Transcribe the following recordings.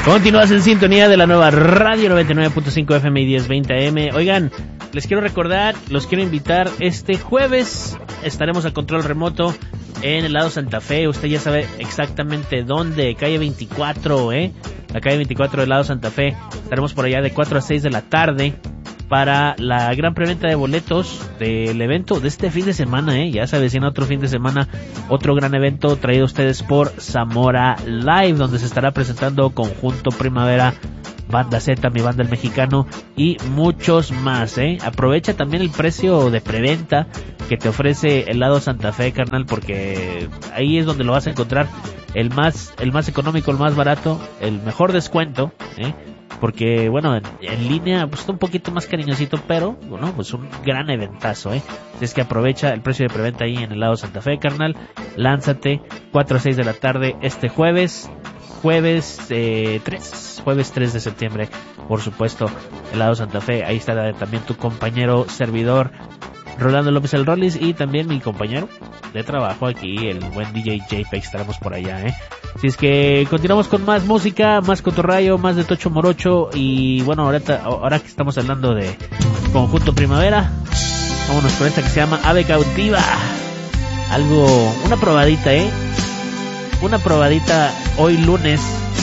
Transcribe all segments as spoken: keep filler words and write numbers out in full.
Continúas en sintonía de la nueva Radio noventa y nueve punto cinco F M y diez veinte A M. Oigan, les quiero recordar, los quiero invitar, este jueves estaremos a control remoto en el lado Santa Fe. Usted ya sabe exactamente dónde, calle veinticuatro, ¿eh? La calle veinticuatro del lado Santa Fe. Estaremos por allá de cuatro a seis de la tarde para la gran preventa de boletos del evento de este fin de semana, ¿eh? Ya se avecina otro fin de semana, otro gran evento traído a ustedes por Zamora Live, donde se estará presentando Conjunto Primavera, Banda Z, Mi Banda El Mexicano y muchos más, ¿eh? Aprovecha también el precio de preventa que te ofrece el lado Santa Fe, carnal, porque ahí es donde lo vas a encontrar el más, el más económico, el más barato, el mejor descuento, ¿eh? Porque, bueno, en, en línea pues está un poquito más cariñosito, pero, bueno, pues un gran eventazo, ¿eh? Así es que aprovecha el precio de preventa ahí en el lado Santa Fe, carnal. Lánzate, cuatro a seis de la tarde este jueves, jueves eh, tres, jueves tres de septiembre, por supuesto, el lado Santa Fe. Ahí estará también tu compañero servidor, Rolando López El Rollis, y también mi compañero de trabajo aquí, el buen D J J P. Estaremos por allá, ¿eh? Así es que continuamos con más música, más cotorrayo, más de Tocho Morocho. Y bueno, ahorita, ahora que estamos hablando de Conjunto Primavera, vámonos con esta que se llama Ave Cautiva. Algo, una probadita, ¿eh? Una probadita hoy lunes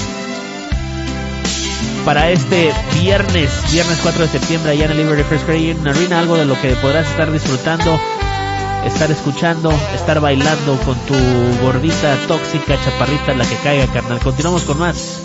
para este viernes, viernes cuatro de septiembre, allá en el Liberty First Credit Arena. Algo de lo que podrás estar disfrutando, estar escuchando, estar bailando con tu gordita tóxica, chaparrita, la que caiga, carnal. Continuamos con más.